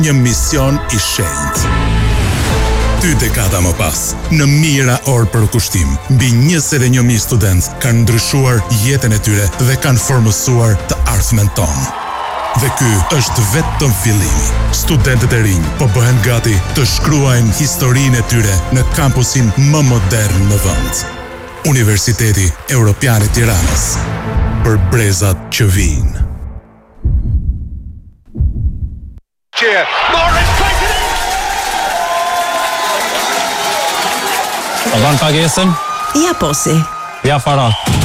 një mision I shenjtë. 2 dekada më pas, në mijëra orë për kushtim, mbi 21.000 studentë kanë ndryshuar jetën e tyre dhe kanë formësuar të ardhmen tonë. Dhe ky është vetëm fillimi. Studentët e rinj po bëhen gati të shkruajnë historinë e tyre në kampusin më modern në vend. Universiteti Europian I Tiranës. Për brezat që vijnë. A ban pagesën? Ja posi. Ja fara.